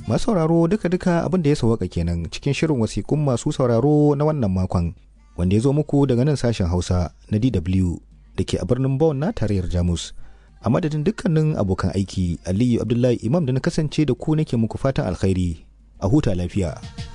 Masu sauraro duka-duka abin da ya sawaka kenan cikin shirin wasiƙun masu sauraro na wannan makon, wanda ya zo muku daga nan sashen Hausa na DW da ke a birnin Bonn na tarayyar Jamus. A madadin dukkanin abokan aiki, Aliyu Abdullahi Imam da na kasance da ku nake muku fatan alkhairi. A huta lafiya.